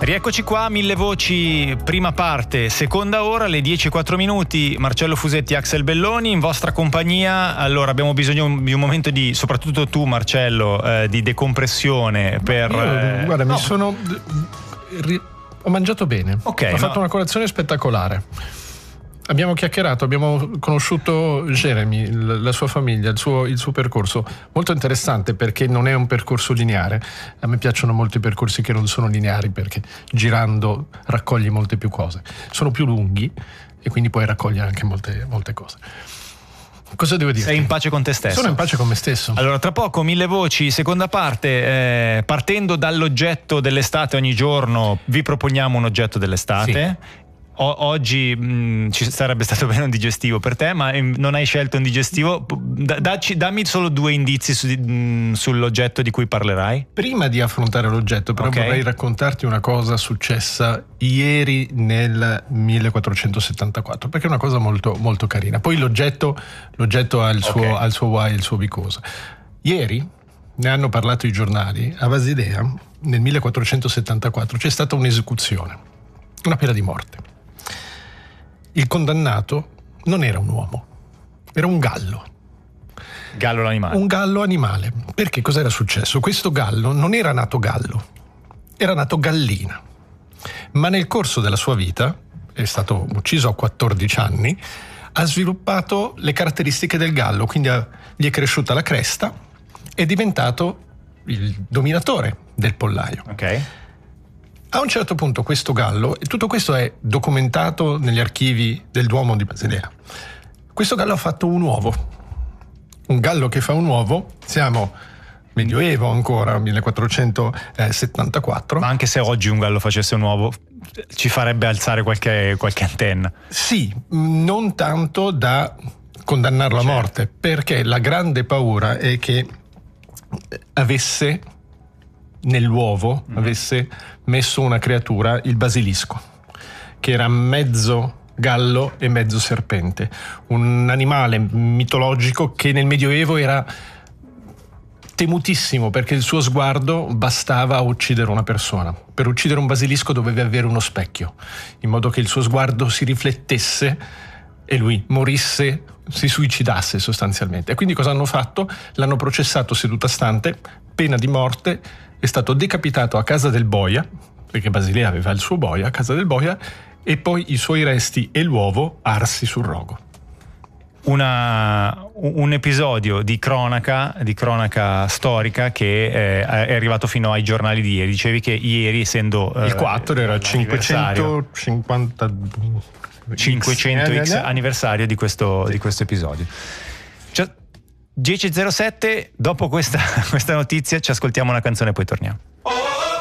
Rieccoci qua, Mille Voci, prima parte, seconda ora, alle 10:04, Marcello Fusetti, Axel Belloni, in vostra compagnia. Allora abbiamo bisogno di un momento di, soprattutto tu Marcello, di decompressione per... Guarda, ho mangiato bene, ho fatto una colazione spettacolare. Abbiamo chiacchierato, abbiamo conosciuto Jeremy, la sua famiglia, il suo percorso, molto interessante perché non è un percorso lineare. A me piacciono molto i percorsi che non sono lineari perché girando raccogli molte più cose. Sono più lunghi e quindi puoi raccogliere anche molte cose. Cosa devo dire? Sei in pace con te stesso? Sono in pace con me stesso. Allora, tra poco Mille Voci, seconda parte, partendo dall'oggetto dell'estate ogni giorno, vi proponiamo un oggetto dell'estate. Sì. Oggi ci sarebbe stato bene un digestivo per te, ma non hai scelto un digestivo. Dammi solo 2 indizi sull'oggetto di cui parlerai. Prima di affrontare l'oggetto, però, vorrei raccontarti una cosa successa ieri nel 1474, perché è una cosa molto, molto carina. Poi l'oggetto ha il suo why, il suo because. Ieri, ne hanno parlato i giornali, a Basilea, nel 1474, c'è stata un'esecuzione, una pena di morte. Il condannato non era un uomo, era un gallo. Gallo l'animale. Un gallo animale. Perché cos'era successo? Questo gallo non era nato gallo, era nato gallina. Ma nel corso della sua vita, è stato ucciso a 14 anni, ha sviluppato le caratteristiche del gallo, quindi gli è cresciuta la cresta, è diventato il dominatore del pollaio. Ok. A un certo punto questo gallo, e tutto questo è documentato negli archivi del Duomo di Basilea, questo gallo ha fatto un uovo. Un gallo che fa un uovo, siamo medioevo ancora, 1474. Ma anche se oggi un gallo facesse un uovo, ci farebbe alzare qualche antenna. Sì, non tanto da condannarlo a morte, perché la grande paura è che avesse nell'uovo avesse messo una creatura, il basilisco, che era mezzo gallo e mezzo serpente, un animale mitologico che nel Medioevo era temutissimo perché il suo sguardo bastava a uccidere una persona. Per uccidere un basilisco doveva avere uno specchio, in modo che il suo sguardo si riflettesse e lui morisse, si suicidasse sostanzialmente. E quindi cosa hanno fatto? L'hanno processato seduta stante, pena di morte. È stato decapitato a casa del boia, perché Basilea aveva il suo boia, a casa del boia, e poi i suoi resti e l'uovo arsi sul rogo. Un episodio di cronaca storica che è arrivato fino ai giornali di ieri. Dicevi che ieri, essendo il 4 era 550 anniversario di questo episodio. 10:07, dopo questa notizia ci ascoltiamo una canzone e poi torniamo.